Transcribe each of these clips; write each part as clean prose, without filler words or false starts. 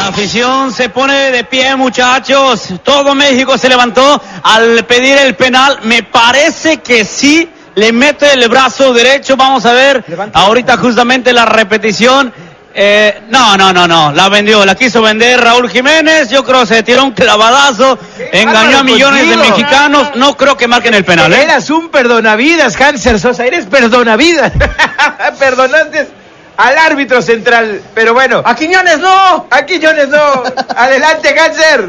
La afición se pone de pie, muchachos. Todo México se levantó al pedir el penal. Me parece que sí le mete el brazo derecho. Vamos a ver ahorita justamente la repetición. No. La vendió, la quiso vender Raúl Jiménez. Yo creo que se tiró un clavadazo. Engañó a millones de mexicanos. No creo que marquen el penal. Eras un perdonavidas, Hanser Sosa. Eres perdonavidas. Perdonaste al árbitro central, pero bueno. ¡A Quiñones no! Adelante, Hanser.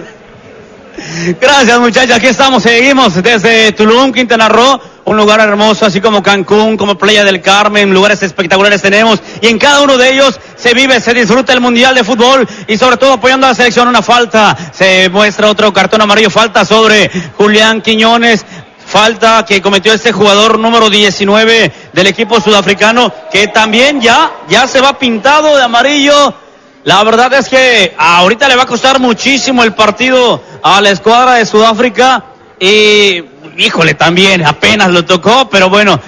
Gracias, muchachos. Aquí estamos, seguimos desde Tulum, Quintana Roo. Un lugar hermoso, así como Cancún, como Playa del Carmen, lugares espectaculares tenemos. Y en cada uno de ellos se vive, se disfruta el Mundial de Fútbol. Y sobre todo apoyando a la selección, una falta. Se muestra otro cartón amarillo, falta sobre Julián Quiñones. Falta que cometió este jugador número 19 del equipo sudafricano, que también ya se va pintado de amarillo. La verdad es que ahorita le va a costar muchísimo el partido a la escuadra de Sudáfrica. Y, híjole, también apenas lo tocó, pero bueno,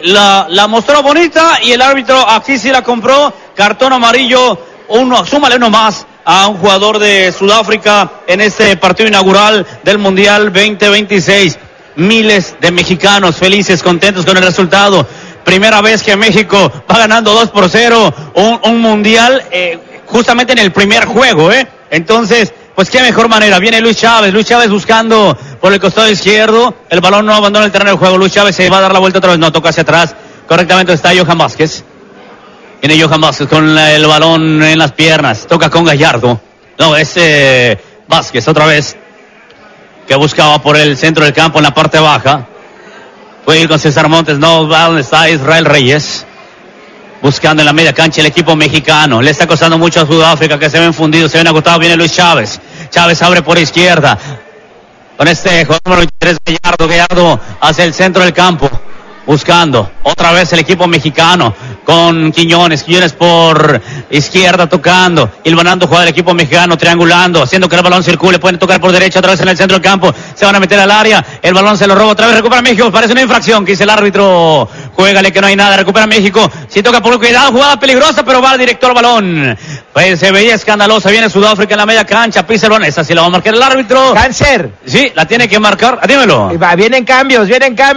la mostró bonita y el árbitro aquí sí la compró. Cartón amarillo, súmale uno más a un jugador de Sudáfrica en este partido inaugural del Mundial 2026. Miles de mexicanos felices, contentos con el resultado. Primera vez que México va ganando 2-0 un mundial, justamente en el primer juego, Entonces, pues qué mejor manera. Viene Luis Chávez buscando por el costado izquierdo. El balón no abandona el terreno del juego. Luis Chávez se va a dar la vuelta otra vez. No, toca hacia atrás. Correctamente está Johan Vázquez. Viene Johan Vázquez con el balón en las piernas. Toca con Gallardo. No, es Vázquez otra vez, que buscaba por el centro del campo en la parte baja. Puede ir con César Montes, no va donde está Israel Reyes. Buscando en la media cancha el equipo mexicano. Le está costando mucho a Sudáfrica, que se ven fundidos, se ven agotados. Viene Luis Chávez. Chávez abre por izquierda. Con este jugador número 23, Gallardo hacia el centro del campo. Buscando otra vez el equipo mexicano con Quiñones por izquierda tocando, hilvanando jugada del equipo mexicano, triangulando, haciendo que el balón circule, pueden tocar por derecha otra vez en el centro del campo, se van a meter al área, el balón se lo roba otra vez, recupera México, parece una infracción, que dice el árbitro, juégale que no hay nada, recupera México, sí toca por cuidado, jugada peligrosa, pero va al director balón, pues se veía escandalosa, viene Sudáfrica en la media cancha, pisa el balón, esa sí la va a marcar el árbitro. Cáncer. Sí, la tiene que marcar, dímelo. Vienen cambios,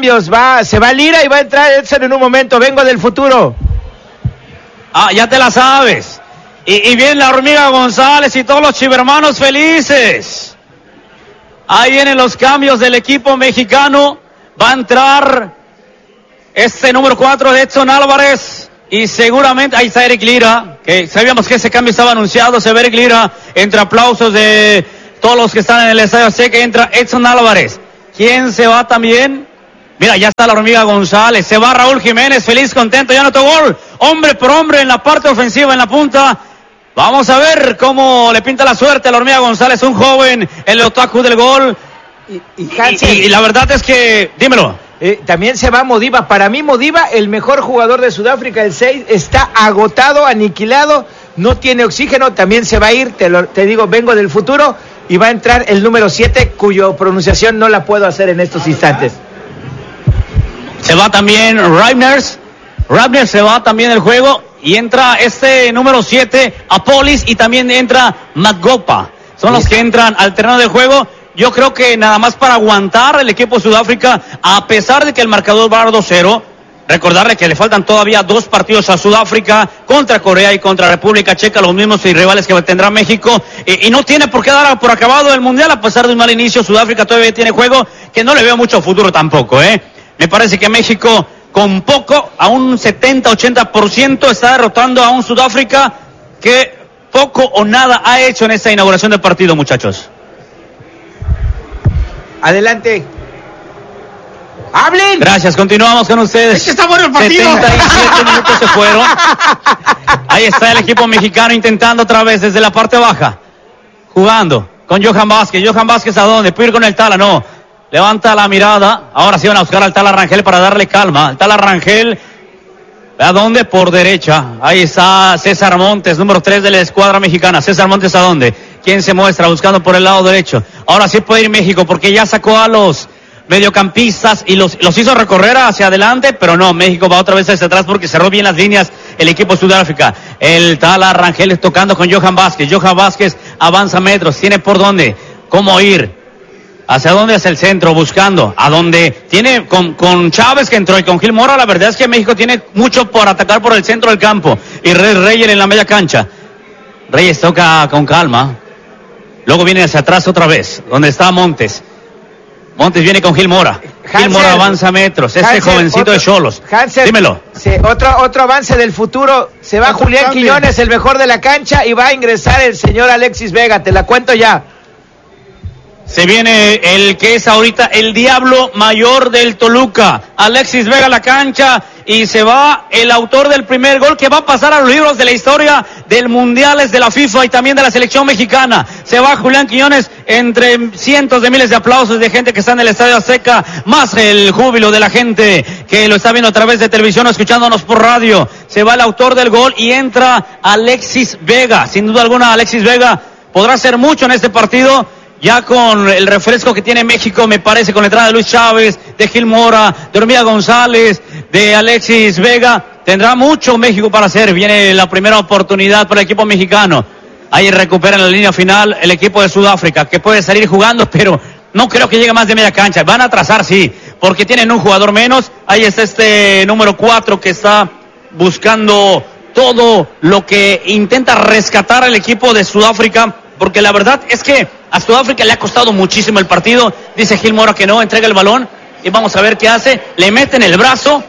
se va Lira y va a entrar Edson en un momento, vengo del futuro. Ya te la sabes. Y viene la hormiga González y todos los chivermanos felices. Ahí vienen los cambios del equipo mexicano. Va a entrar este número 4 de Edson Álvarez. Y seguramente, ahí está Eric Lira, que sabíamos que ese cambio estaba anunciado. Se ve Eric Lira, entre aplausos de todos los que están en el estadio. Sé que entra Edson Álvarez. ¿Quién se va también? Mira, ya está la hormiga González, se va Raúl Jiménez, feliz, contento, ya anotó gol, hombre por hombre en la parte ofensiva, en la punta. Vamos a ver cómo le pinta la suerte a la hormiga González, un joven, el otaku del gol. Y la verdad es que, dímelo. También se va Modiba, para mí Modiba, el mejor jugador de Sudáfrica, el 6, está agotado, aniquilado, no tiene oxígeno, también se va a ir, te digo, vengo del futuro, y va a entrar el número 7, cuyo pronunciación no la puedo hacer en estos instantes. Se va también Rabner se va también del juego y entra este número 7, Apolis, y también entra Magopa. Son los que entran al terreno del juego. Yo creo que nada más para aguantar el equipo de Sudáfrica, a pesar de que el marcador va a 2-0. Recordarle que le faltan todavía 2 partidos a Sudáfrica, contra Corea y contra República Checa, los mismos rivales que tendrá México, y no tiene por qué dar por acabado el Mundial, a pesar de un mal inicio. Sudáfrica todavía tiene juego, que no le veo mucho futuro tampoco, Me parece que México, con poco, a un 70-80%, está derrotando a un Sudáfrica que poco o nada ha hecho en esta inauguración del partido, muchachos. Adelante. ¡Hablen! Gracias, continuamos con ustedes. Es que está bueno el partido. 77 minutos se fueron. Ahí está el equipo mexicano intentando otra vez desde la parte baja. Jugando con Johan Vázquez. Johan Vázquez, ¿a dónde? ¿Puede ir con el Tala? No. Levanta la mirada. Ahora sí van a buscar al Tala Rangel para darle calma. El Tala Rangel, ¿a dónde? Por derecha. Ahí está César Montes, número 3 de la escuadra mexicana. César Montes, ¿a dónde? ¿Quién se muestra? Buscando por el lado derecho. Ahora sí puede ir México porque ya sacó a los mediocampistas y los hizo recorrer hacia adelante, pero no, México va otra vez hacia atrás porque cerró bien las líneas el equipo de Sudáfrica. El Tala Rangel tocando con Johan Vázquez avanza metros, tiene por dónde, cómo ir, hacia dónde, hacia el centro, buscando, a donde tiene con Chávez que entró y con Gil Mora. La verdad es que México tiene mucho por atacar por el centro del campo, y Reyes en la media cancha. Reyes toca con calma, luego viene hacia atrás otra vez, donde está Montes viene con Gil Mora. Gil Mora avanza metros. Jovencito de Xolos. Dímelo. Otro avance del futuro. Se va Julián Quiñones, el mejor de la cancha, y va a ingresar el señor Alexis Vega. Te la cuento ya. Se viene el que es ahorita el diablo mayor del Toluca, Alexis Vega a la cancha, y se va el autor del primer gol que va a pasar a los libros de la historia del mundiales de la FIFA y también de la selección mexicana. Se va Julián Quiñones entre cientos de miles de aplausos de gente que está en el Estadio Azteca, más el júbilo de la gente que lo está viendo a través de televisión o escuchándonos por radio. Se va el autor del gol y entra Alexis Vega. Sin duda alguna, Alexis Vega podrá hacer mucho en este partido. Ya con el refresco que tiene México, me parece, con la entrada de Luis Chávez, de Gil Mora, de Hormiga González, de Alexis Vega, tendrá mucho México para hacer. Viene la primera oportunidad para el equipo mexicano. Ahí recupera en la línea final el equipo de Sudáfrica, que puede salir jugando, pero no creo que llegue más de media cancha. Van a atrasar, sí, porque tienen un jugador menos. Ahí está este número 4 que está buscando todo lo que intenta rescatar el equipo de Sudáfrica, porque la verdad es que a Sudáfrica le ha costado muchísimo el partido. Dice Gil Mora que no, entrega el balón y vamos a ver qué hace. Le meten el brazo,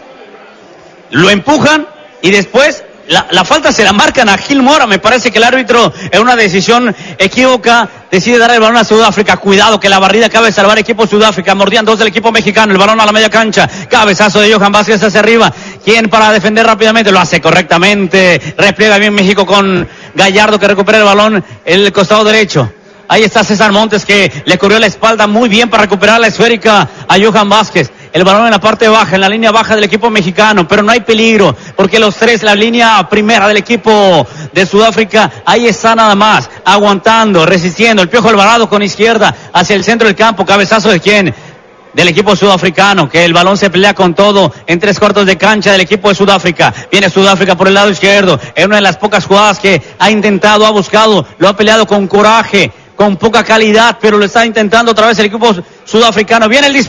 lo empujan y después la falta se la marcan a Gil Mora. Me parece que el árbitro, en una decisión equívoca, decide dar el balón a Sudáfrica. Cuidado que la barrida acaba de salvar el equipo de Sudáfrica. Mordían dos del equipo mexicano. El balón a la media cancha. Cabezazo de Johan Vázquez hacia arriba. ¿Quién para defender rápidamente? Lo hace correctamente. Repliega bien México con Gallardo, que recupera el balón el costado derecho. Ahí está César Montes, que le corrió la espalda muy bien para recuperar la esférica a Johan Vázquez. El balón en la parte baja, en la línea baja del equipo mexicano, pero no hay peligro, porque los tres, la línea primera del equipo de Sudáfrica, ahí está nada más, aguantando, resistiendo. El Piojo Alvarado con izquierda hacia el centro del campo. ¿Cabezazo de quién? Del equipo sudafricano, que el balón se pelea con todo en 3/4 de cancha del equipo de Sudáfrica. Viene Sudáfrica por el lado izquierdo, en una de las pocas jugadas que ha intentado, ha buscado, lo ha peleado con coraje, con poca calidad, pero lo está intentando otra vez el equipo sudafricano. Viene el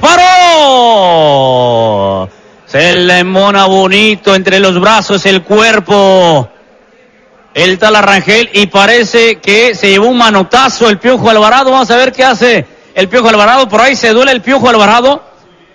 disparo, se le embona bonito entre los brazos, el cuerpo, el Tala Rangel, y parece que se llevó un manotazo el Piojo Alvarado. Vamos a ver qué hace el Piojo Alvarado. Por ahí se duele el Piojo Alvarado.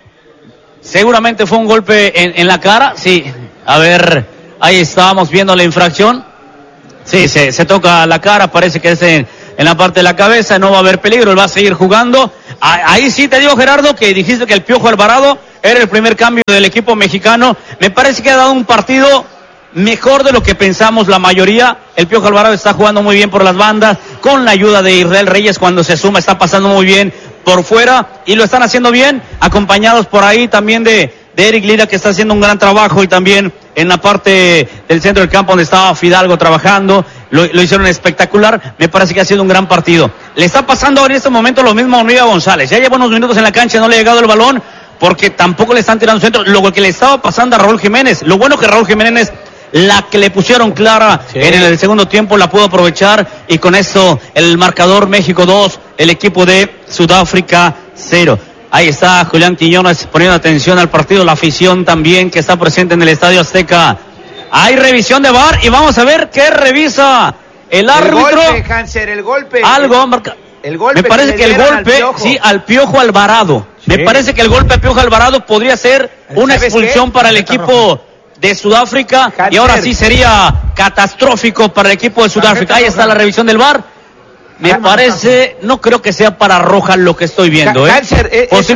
Seguramente fue un golpe en la cara. Sí, a ver, ahí estábamos viendo la infracción. Sí, se toca la cara, parece que es en la parte de la cabeza. No va a haber peligro, él va a seguir jugando. Ahí sí te digo, Gerardo, que dijiste que el Piojo Alvarado era el primer cambio del equipo mexicano. Me parece que ha dado un partido mejor de lo que pensamos la mayoría. El Piojo Alvarado está jugando muy bien por las bandas, con la ayuda de Israel Reyes cuando se suma, está pasando muy bien por fuera y lo están haciendo bien, acompañados por ahí también de Eric Lira, que está haciendo un gran trabajo, y también en la parte del centro del campo donde estaba Fidalgo trabajando, lo hicieron espectacular. Me parece que ha sido un gran partido. Le está pasando en este momento lo mismo a Hormiga González. Ya lleva unos minutos en la cancha, no le ha llegado el balón porque tampoco le están tirando centro. Lo que le estaba pasando a Raúl Jiménez, lo bueno que Raúl Jiménez, la que le pusieron clara en el segundo tiempo, la pudo aprovechar, y con eso el marcador: México 2, el equipo de Sudáfrica 0. Ahí está Julián Quiñones poniendo atención al partido, la afición también que está presente en el Estadio Azteca. Hay revisión de VAR y vamos a ver qué revisa el árbitro. El golpe, Hanser, el golpe. Algo marca. El golpe. Me parece que el golpe, al Piojo Alvarado. Sí. Me parece que el golpe a Piojo Alvarado podría ser una expulsión para el equipo de Sudáfrica, Hanser, y ahora sí sería catastrófico para el equipo de Sudáfrica. Ahí está la revisión del VAR. Me parece, no creo que sea para roja lo que estoy viendo, Hanser,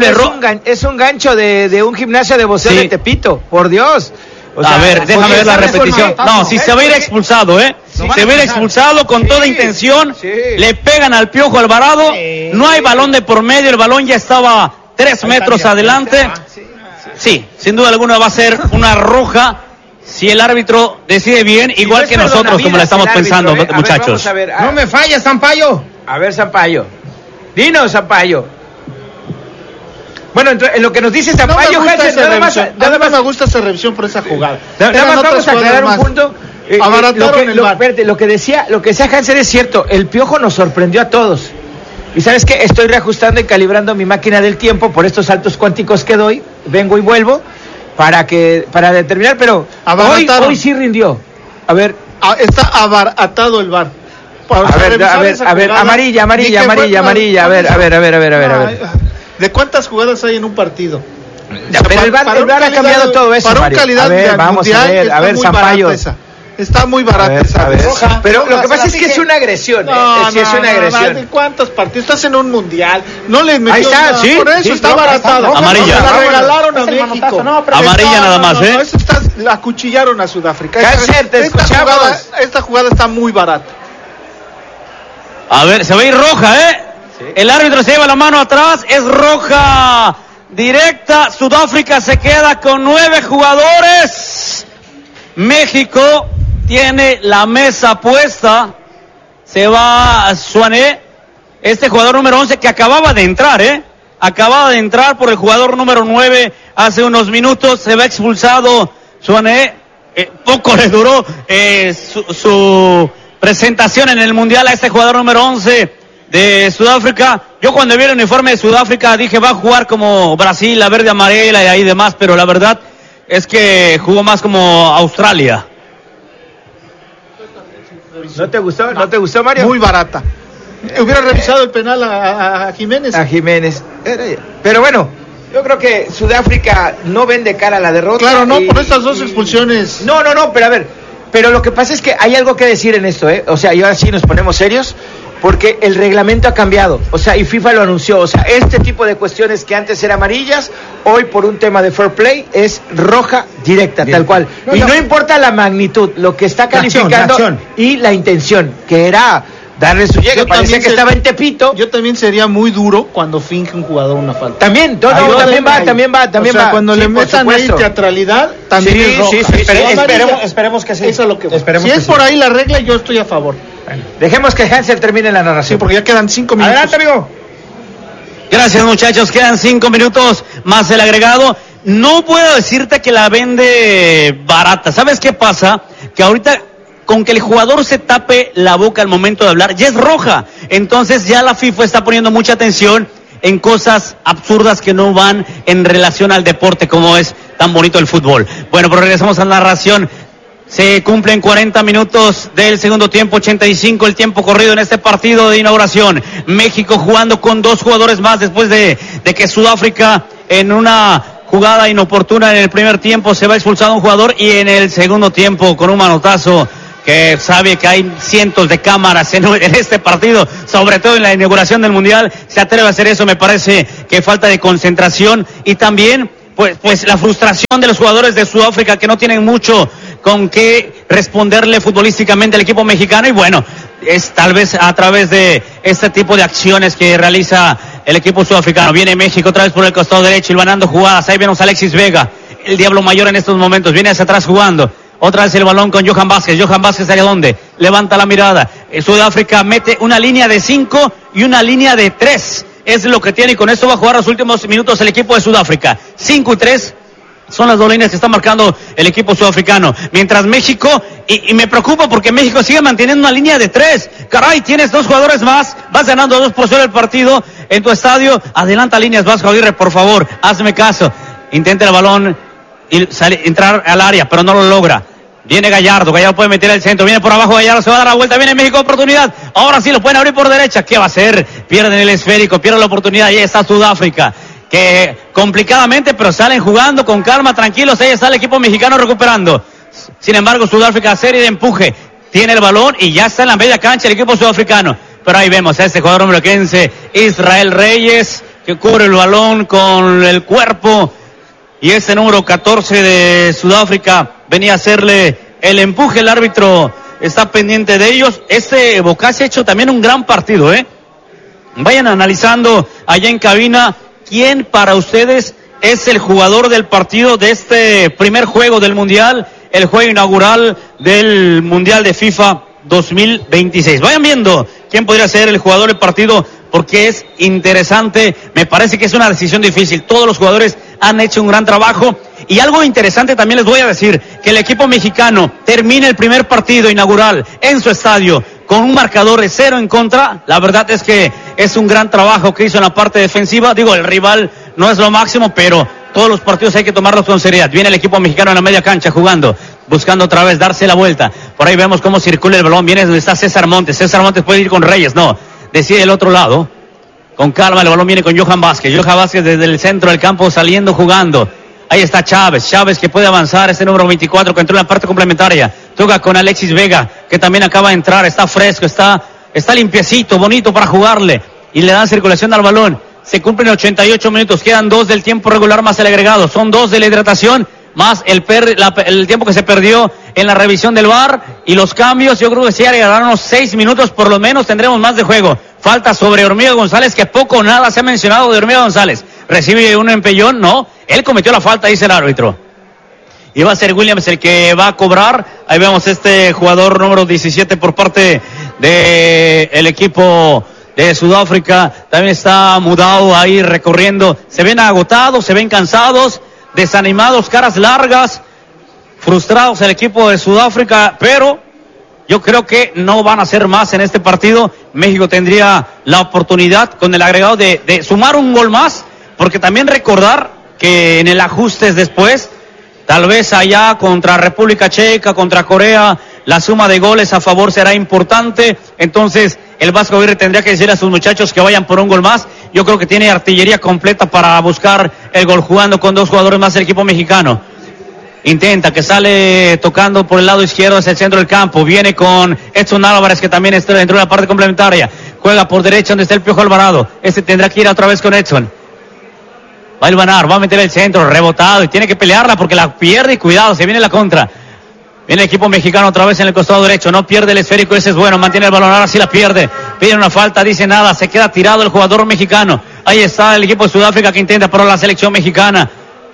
es un gancho de un gimnasio de boxeo de Tepito, por Dios. O sea, a ver, déjame ver la repetición. No, si se va a ir expulsado, se va a ir expulsado con toda intención. Le pegan al Piojo Alvarado. No hay balón de por medio, el balón ya estaba 3 metros adelante. Sí, sin duda alguna va a ser una roja si el árbitro decide bien, igual que nosotros, como la estamos pensando, muchachos. No me falles, Sampaio. A ver, Sampaio. Dinos, Sampaio. Bueno, entonces, en lo que nos dice Zampayo, no me gusta esa revisión por esa jugada. Nada más vamos a aclarar un punto. Abarataron el VAR. Lo que decía Hansen es cierto. El Piojo nos sorprendió a todos. Y ¿sabes qué? Estoy reajustando y calibrando mi máquina del tiempo por estos saltos cuánticos que doy. Vengo y vuelvo para determinar, pero hoy sí rindió. A ver. Está abaratado el VAR. A ver, amarilla. A ver. ¿De cuántas jugadas hay en un partido? Pero el VAR ha cambiado todo eso. Para un calidad mundial, a ver, Zampayo. Está muy barata esa roja. Pero lo que pasa es que es una agresión. Es una agresión. ¿De cuántos partidos? Estás en un mundial. No le metió. Ahí está, sí. Por eso está abaratado. Amarilla. La regalaron a México. Amarilla nada más, ¿eh? Eso la acuchillaron a Sudáfrica. Esta jugada está muy barata. A ver, se va a ir roja, ¿eh? Sí. El árbitro se lleva la mano atrás. Es roja directa. Sudáfrica se queda con 9 jugadores. México tiene la mesa puesta. Se va Suané, este jugador número 11 que acababa de entrar, acababa de entrar por el jugador número 9 hace unos minutos. Se va expulsado Suané. Poco le duró su presentación en el Mundial a este jugador número 11 de Sudáfrica. Yo cuando vi el uniforme de Sudáfrica dije va a jugar como Brasil, la verde amarela y ahí demás, pero la verdad es que jugó más como Australia. ¿No te gustó, Mario? Muy barata. Hubiera revisado el penal a Jiménez. A Jiménez. Pero bueno, yo creo que Sudáfrica no vende cara a la derrota. Claro, no, por estas dos expulsiones. No, pero a ver. Pero lo que pasa es que hay algo que decir en esto, O sea, y ahora sí nos ponemos serios. Porque el reglamento ha cambiado, o sea, y FIFA lo anunció, o sea, este tipo de cuestiones que antes eran amarillas, hoy por un tema de fair play es roja directa, bien, tal cual. No importa la magnitud, lo que está calificando la acción y la intención, que era darle su llegue, parecía que estaba en Tepito. Yo también sería muy duro cuando finge un jugador una falta. También va. Cuando le metan ahí teatralidad, también es roja. Sí. Esperemos que sí. Eso es lo que si es por ahí la regla, yo estoy a favor. Bueno, dejemos que Hansel termine la narración. Sí, porque ya quedan 5 minutos. Adelante, amigo. Gracias, muchachos. Quedan 5 minutos más el agregado. No puedo decirte que la vende barata. ¿Sabes qué pasa? Que ahorita, con que el jugador se tape la boca al momento de hablar, ya es roja. Entonces ya la FIFA está poniendo mucha atención en cosas absurdas que no van en relación al deporte como es tan bonito el fútbol. Bueno, pero regresamos a la narración. Se cumplen 40 minutos del segundo tiempo, 85 el tiempo corrido en este partido de inauguración. México jugando con 2 jugadores más después de que Sudáfrica en una jugada inoportuna en el primer tiempo se va expulsado un jugador y en el segundo tiempo con un manotazo que sabe que hay cientos de cámaras en este partido, sobre todo en la inauguración del Mundial, se atreve a hacer eso. Me parece que falta de concentración y también pues la frustración de los jugadores de Sudáfrica que no tienen mucho con qué responderle futbolísticamente al equipo mexicano y bueno, es tal vez a través de este tipo de acciones que realiza el equipo sudafricano. Viene México otra vez por el costado derecho, hilvanando jugadas, ahí vemos a Alexis Vega, el diablo mayor en estos momentos, viene hacia atrás jugando, otra vez el balón con Johan Vázquez ¿hacia dónde? Levanta la mirada, Sudáfrica mete una línea de 5 y una línea de 3, es lo que tiene y con esto va a jugar los últimos minutos el equipo de Sudáfrica, 5 y 3. Son las 2 líneas que está marcando el equipo sudafricano. Mientras México, y me preocupa porque México sigue manteniendo una línea de 3. Caray, tienes 2 jugadores más. Vas ganando 2-0 el partido en tu estadio. Adelanta líneas, Vasco Aguirre, por favor. Hazme caso. Intenta el balón y entrar al área, pero no lo logra. Viene Gallardo puede meter el centro. Viene por abajo Gallardo, se va a dar la vuelta. Viene México, oportunidad. Ahora sí lo pueden abrir por derecha. ¿Qué va a hacer? Pierden el esférico, pierden la oportunidad. Y ahí está Sudáfrica, que complicadamente, pero salen jugando con calma, tranquilos, ahí está el equipo mexicano recuperando. Sin embargo, Sudáfrica, serie de empuje, tiene el balón y ya está en la media cancha el equipo sudafricano. Pero ahí vemos a este jugador número 15, Israel Reyes, que cubre el balón con el cuerpo. Y este número 14 de Sudáfrica venía a hacerle el empuje, el árbitro está pendiente de ellos. Bocassi ha hecho también un gran partido, Vayan analizando allá en cabina. ¿Quién para ustedes es el jugador del partido de este primer juego del Mundial, el juego inaugural del Mundial de FIFA 2026? Vayan viendo quién podría ser el jugador del partido porque es interesante. Me parece que es una decisión difícil. Todos los jugadores han hecho un gran trabajo. Y algo interesante también les voy a decir, que el equipo mexicano termine el primer partido inaugural en su estadio con un marcador de 0 en contra. La verdad es que es un gran trabajo que hizo en la parte defensiva. Digo, el rival no es lo máximo, pero todos los partidos hay que tomarlos con seriedad. Viene el equipo mexicano en la media cancha jugando, buscando otra vez darse la vuelta. Por ahí vemos cómo circula el balón. Viene donde está César Montes. César Montes puede ir con Reyes, no. Decide el otro lado. Con calma, el balón viene con Johan Vázquez. Johan Vázquez desde el centro del campo saliendo, jugando. Ahí está Chávez que puede avanzar, ese número 24 que entró en la parte complementaria. Toca con Alexis Vega, que también acaba de entrar, está fresco, está limpiecito, bonito para jugarle. Y le dan circulación al balón. Se cumplen 88 minutos, quedan 2 del tiempo regular más el agregado. Son 2 de la hidratación, más el tiempo que se perdió en la revisión del VAR. Y los cambios, yo creo que sí agregarán unos 6 minutos, por lo menos tendremos más de juego. Falta sobre Hormiga González, que poco o nada se ha mencionado de Hormiga González. Recibe un empellón, no. Él cometió la falta, dice el árbitro. Y va a ser Williams el que va a cobrar. Ahí vemos este jugador número 17 por parte del equipo de Sudáfrica. También está Mudau ahí recorriendo. Se ven agotados, se ven cansados, desanimados, caras largas, frustrados el equipo de Sudáfrica, pero yo creo que no van a hacer más en este partido. México tendría la oportunidad con el agregado de sumar un gol más, porque también recordar que en el ajustes después, tal vez allá contra República Checa, contra Corea, la suma de goles a favor será importante. Entonces el Vasco Aguirre tendría que decir a sus muchachos que vayan por un gol más. Yo creo que tiene artillería completa para buscar el gol, jugando con 2 jugadores más el equipo mexicano. Intenta, que sale tocando por el lado izquierdo hacia el centro del campo. Viene con Edson Álvarez, que también está dentro de la parte complementaria. Juega por derecha donde está el Piojo Alvarado. Tendrá que ir otra vez con Edson. Va a hilvanar, va a meter el centro, rebotado, y tiene que pelearla porque la pierde, y cuidado, se viene la contra. Viene el equipo mexicano otra vez en el costado derecho, no pierde el esférico, ese es bueno, mantiene el balón, ahora sí la pierde. Pide una falta, dice nada, se queda tirado el jugador mexicano. Ahí está el equipo de Sudáfrica que intenta por la selección mexicana.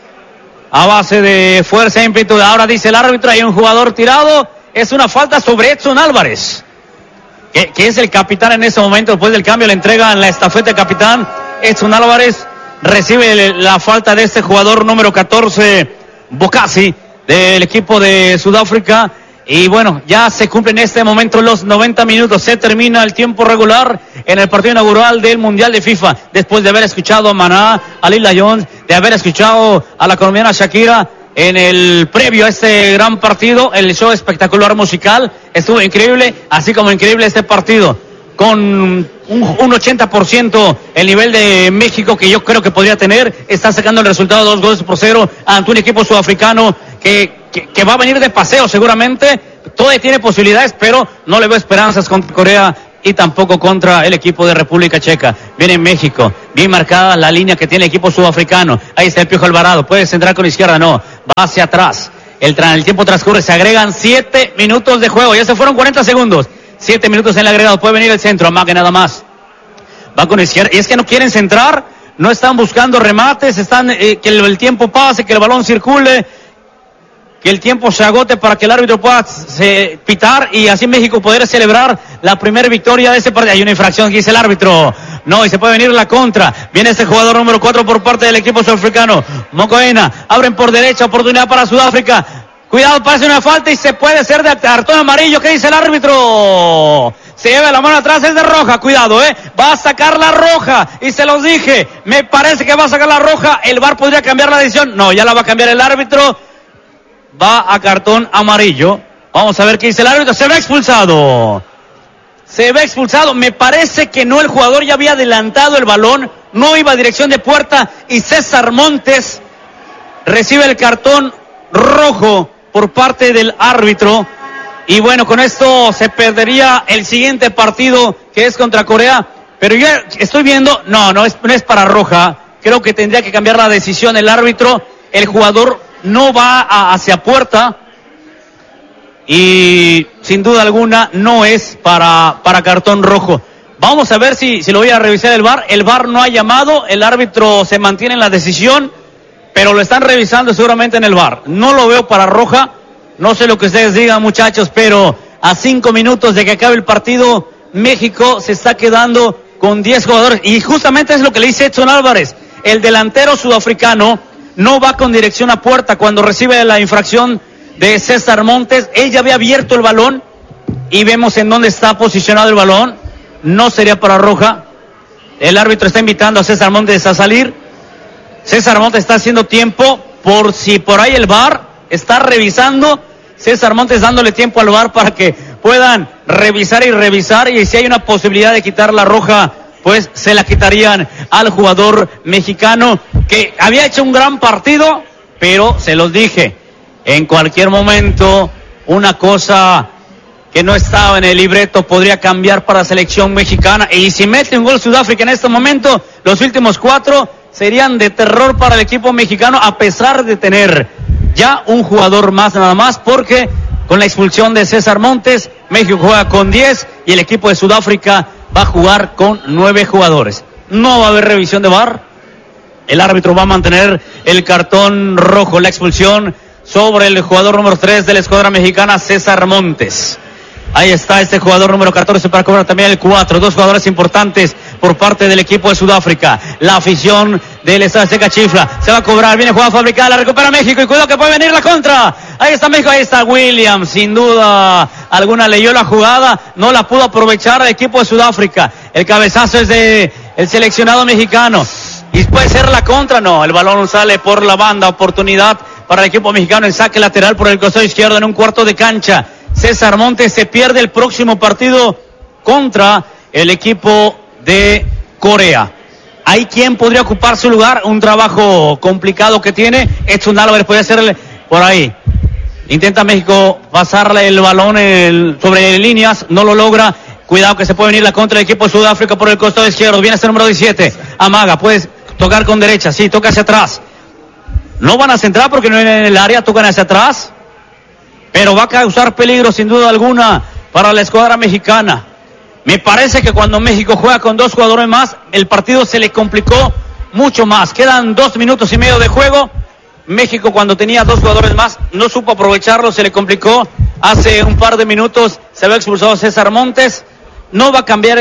A base de fuerza e ímpetu, ahora dice el árbitro, hay un jugador tirado, es una falta sobre Edson Álvarez, que es el capitán en ese momento. Después del cambio le entregan la estafeta al capitán. Edson Álvarez recibe la falta de este jugador número 14, Bokasi, del equipo de Sudáfrica. Y bueno, ya se cumplen en este momento los 90 minutos. Se termina el tiempo regular en el partido inaugural del Mundial de FIFA. Después de haber escuchado a Maná, a Lila Jones, de haber escuchado a la colombiana Shakira en el previo a este gran partido, el show espectacular musical estuvo increíble, así como increíble este partido. Con un 80% el nivel de México que yo creo que podría tener, está sacando el resultado 2-0 ante un equipo sudafricano que va a venir de paseo seguramente. Todavía tiene posibilidades, pero no le veo esperanzas contra Corea y tampoco contra el equipo de República Checa. Viene México, bien marcada la línea que tiene el equipo sudafricano. Ahí está el Piojo Alvarado, puede centrar con izquierda, no, va hacia atrás. El tiempo transcurre, se agregan 7 minutos de juego, ya se fueron 40 segundos. 7 minutos en el agregado, puede venir el centro, amague nada más. Va con izquierda, y es que no quieren centrar, no están buscando remates, están que el tiempo pase, que el balón circule, que el tiempo se agote para que el árbitro pueda pitar y así México poder celebrar la primera victoria de ese partido. Hay una infracción que dice el árbitro, no, y se puede venir la contra. Viene este jugador número 4 por parte del equipo sudafricano, Mokoena, abren por derecha, oportunidad para Sudáfrica. Cuidado, parece una falta y se puede ser de cartón amarillo. ¿Qué dice el árbitro? Se lleva la mano atrás, es de roja. Cuidado, va a sacar la roja. Y se los dije, me parece que va a sacar la roja. El VAR podría cambiar la decisión. No, ya la va a cambiar el árbitro. Va a cartón amarillo. Vamos a ver qué dice el árbitro. Se ve expulsado. Se ve expulsado. Me parece que no, el jugador ya había adelantado el balón. No iba a dirección de puerta. Y César Montes recibe el cartón rojo por parte del árbitro. Y bueno, con esto se perdería el siguiente partido, que es contra Corea. Pero yo estoy viendo, no es para roja. Creo que tendría que cambiar la decisión el árbitro. El jugador no va hacia puerta. Y sin duda alguna no es para cartón rojo. Vamos a ver si lo voy a revisar el VAR. El VAR no ha llamado, el árbitro se mantiene en la decisión, pero lo están revisando seguramente en el VAR. No lo veo para roja. No sé lo que ustedes digan, muchachos, pero a 5 minutos de que acabe el partido, México se está quedando con 10 jugadores. Y justamente es lo que le dice Edson Álvarez. El delantero sudafricano no va con dirección a puerta. Cuando recibe la infracción de César Montes, él ya había abierto el balón y vemos en dónde está posicionado el balón. No sería para roja. El árbitro está invitando a César Montes a salir. César Montes está haciendo tiempo por si por ahí el VAR está revisando. César Montes dándole tiempo al VAR para que puedan revisar y si hay una posibilidad de quitar la roja, pues se la quitarían al jugador mexicano que había hecho un gran partido, pero se los dije, en cualquier momento una cosa que no estaba en el libreto podría cambiar para la selección mexicana, y si mete un gol Sudáfrica en este momento, los últimos 4 serían de terror para el equipo mexicano, a pesar de tener ya un jugador más nada más, porque con la expulsión de César Montes, México juega con 10 y el equipo de Sudáfrica va a jugar con 9 jugadores. No va a haber revisión de VAR, el árbitro va a mantener el cartón rojo, la expulsión sobre el jugador número 3 de la escuadra mexicana, César Montes. Ahí está este jugador número 14 para cobrar también el 4. 2 jugadores importantes por parte del equipo de Sudáfrica. La afición del Estadio Azteca chifla. Se va a cobrar, viene jugada fabricada, la recupera México y cuidado que puede venir la contra. Ahí está México, ahí está Williams. Sin duda alguna leyó la jugada, no la pudo aprovechar el equipo de Sudáfrica. El cabezazo es de el seleccionado mexicano. Y puede ser la contra, no, el balón sale por la banda. Oportunidad para el equipo mexicano en saque lateral por el costado izquierdo en un cuarto de cancha. César Montes se pierde el próximo partido contra el equipo de Corea. ¿Hay quien podría ocupar su lugar? Un trabajo complicado que tiene. Edson Álvarez puede hacerle por ahí. Intenta México pasarle el balón sobre líneas, no lo logra. Cuidado que se puede venir la contra del equipo de Sudáfrica por el costado izquierdo. Viene este número 17. Amaga, puedes tocar con derecha. Sí, toca hacia atrás. No van a centrar porque no vienen en el área, tocan hacia atrás. Pero va a causar peligro sin duda alguna para la escuadra mexicana. Me parece que cuando México juega con 2 jugadores más, el partido se le complicó mucho más. Quedan 2 minutos y medio de juego. México, cuando tenía 2 jugadores más, no supo aprovecharlo, se le complicó. Hace un par de minutos se había expulsado a César Montes. No va a cambiar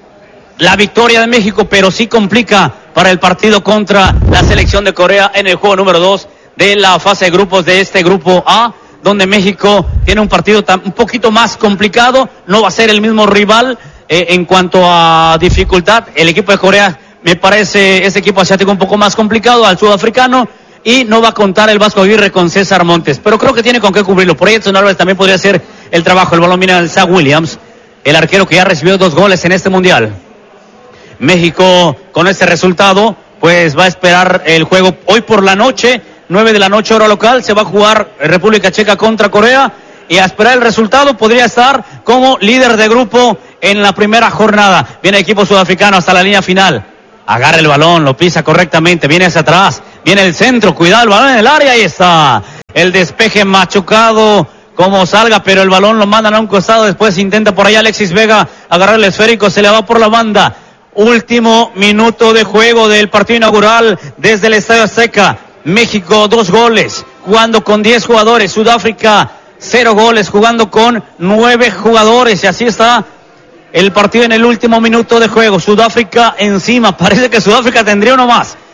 la victoria de México, pero sí complica para el partido contra la selección de Corea en el juego número 2 de la fase de grupos de este grupo A, donde México tiene un partido un poquito más complicado. No va a ser el mismo rival en cuanto a dificultad. El equipo de Corea, me parece, ese equipo asiático un poco más complicado al sudafricano, y no va a contar el Vasco Aguirre con César Montes, pero creo que tiene con qué cubrirlo. Por ahí Edson Álvarez también podría hacer el trabajo. El balón viene al Zach Williams, el arquero que ya recibió 2 goles en este mundial. México, con este resultado, pues va a esperar el juego hoy por la noche, 9 de la noche hora local. Se va a jugar República Checa contra Corea, y a esperar el resultado. Podría estar como líder de grupo en la primera jornada. Viene el equipo sudafricano hasta la línea final. Agarra el balón, lo pisa correctamente, viene hacia atrás, viene el centro, cuidado el balón en el área, ahí está. El despeje machucado como salga, pero el balón lo mandan a un costado. Después intenta por ahí Alexis Vega agarrar el esférico, se le va por la banda. Último minuto de juego del partido inaugural desde el Estadio Azteca. México 2 goles, jugando con 10 jugadores. Sudáfrica 0 goles, jugando con 9 jugadores. Y así está el partido en el último minuto de juego. Sudáfrica encima, parece que Sudáfrica tendría uno más.